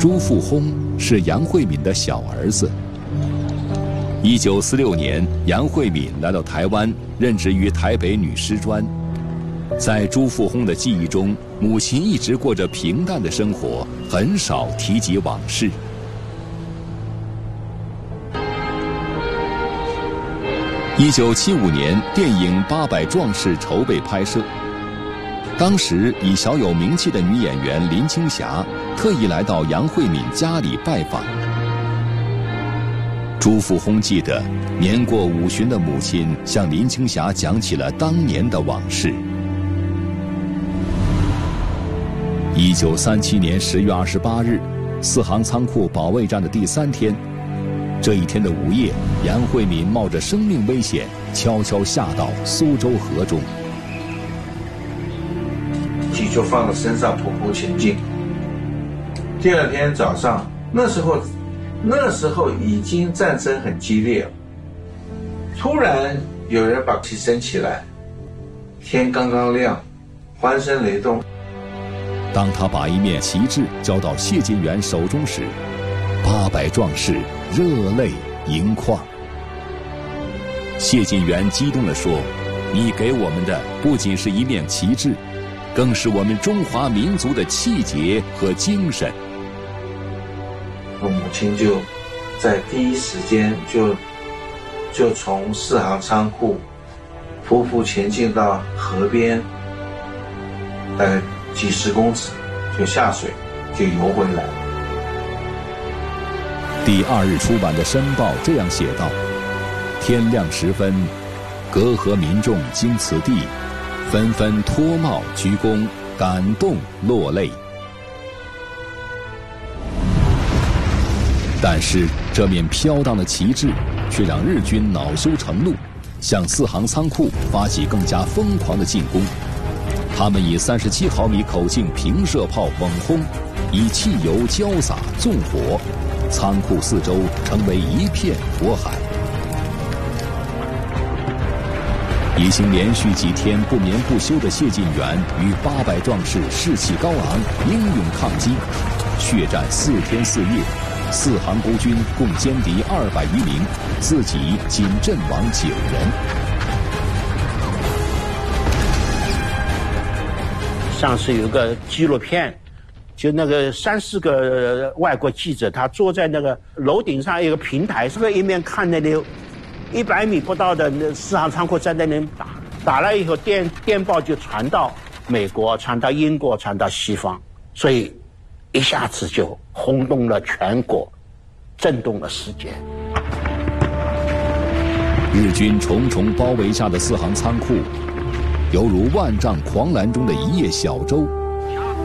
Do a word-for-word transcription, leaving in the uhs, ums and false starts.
朱复烘是杨惠敏的小儿子。一九四六年，杨惠敏来到台湾，任职于台北女师专。在朱复烘的记忆中，母亲一直过着平淡的生活，很少提及往事。一九七五年，电影《八百壮士》筹备拍摄。当时已小有名气的女演员林青霞特意来到杨惠敏家里拜访。朱复烘记得，年过五旬的母亲向林青霞讲起了当年的往事。一九三七年十月二十八日，四行仓库保卫战的第三天。这一天的午夜，杨惠敏冒着生命危险，悄悄下到苏州河中。 气就放在身上，匍匐前进。第二天早上，那时候，那时候已经战争很激烈了。突然有人把旗升起来，天刚刚亮，欢声雷动。 当他把一面旗帜交到谢晋元手中时，八百壮士热泪盈眶。谢晋元激动地说：“你给我们的不仅是一面旗帜，更是我们中华民族的气节和精神。” 我母亲就在第一时间就就从四行仓库匍匐前进到河边，大概几十公尺就下水，就游回来。 第二日出版的《申报》这样写道：“天亮时分，隔河民众经此地，纷纷脱帽鞠躬，感动落泪。”但是这面飘荡的旗帜却让日军恼羞成怒，向四行仓库发起更加疯狂的进攻。他们以三十七毫米口径平射炮猛轰，以汽油浇洒纵火，仓库四周成为一片火海。已经连续几天不眠不休的谢晋元与八百壮士士气高昂，英勇抗击，血战四天四夜，四行孤军共歼敌二百余名，自己仅阵亡九人。 上次有个纪录片，就那个三四个外国记者，他坐在那个楼顶上一个平台，这个一面看那里一百米不到的那四行仓库在那里打，打了以后电电报就传到美国，传到英国，传到西方，所以一下子就轰动了全国，震动了世界。 日军重重包围下的四行仓库，犹如万丈狂澜中的一叶小舟，